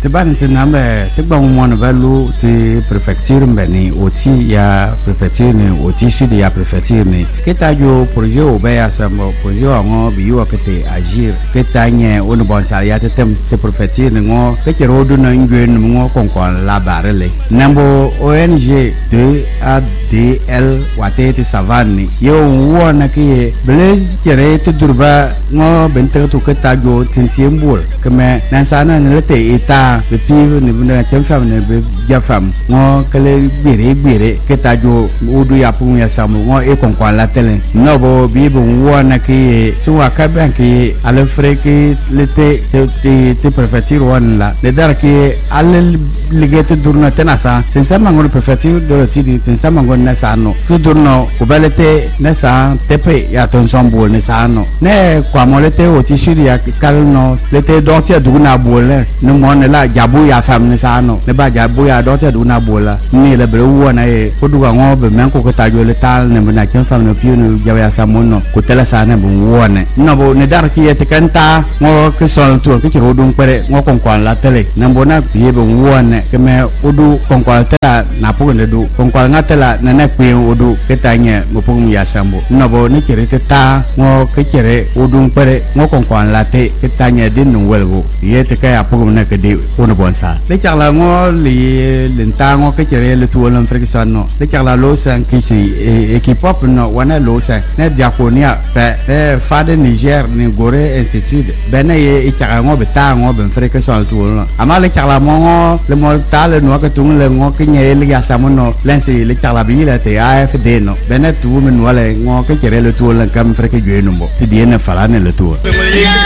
te ban te nambe te ba mo na balu te prefecture mbeni oti ya prefecture ni oti sud ya prefecture ni keta jo projet o ba ya samo projet ngo bi yo kete agir keta nye onu bon saria te tem te prefecture ni ngo ke rodu na ngwen ngo konkon la barele nambo ONG de ADL wate te savane yo wona ki ble kere te durba ngo bente to keta jo tintiembul keme nansana ne te eta be pivo ne buna temfam ne be jafam ngo kale bire keta jo udu ya pun ya samu ngo e konkon la tele no bo bi bo wona ki suwa kaban ki ale freki lete te prefecture won la le dar ki ale ligete durna tenasa tensama ngol prefecture do ti tensama ngol nasano su durno ko balete nasa tepe ya ton sombo ne sano ne kwa molete o ti shiri ya kalno lete dotia duna bole ne mon la jabu ya fam ne sano ne ba jabu ya dotia duna bola ni le bre wona e ko duga ngobe men ko ta jo le tal ne na ken fam no piu no jaw ya samono ko tela sana bu wona no bo ne dar ki ete kanta ngo ke son to ke ro dum pere ngo kon kon la tele na bona bi bu wona ke me udu kon kon tela na pu ne du kon kon na tela na na pe udu ke tanya ngo pu ya sambo no bo ne kire te ta ngo ke kire udu pere ngo kon kon la te ke tanya din no welgo ye te ka ya pu ne ke de ono bonsa le charla ngo li lenta ngo ke kire le tu lon frikson no le charla lo san ki si ekipop no wana lo san ne diakonia pe fa de Niger ni gore institute bena ye ikara ngo beta ngo ben frikson tu no ama le charla mo le mo tal no ka tung le ngo ke nye le ya samono lensi le charla bi le te AFD no bena tu men wala ngo ke kire le tu le kam frikson no mo ti bien fala ne le tu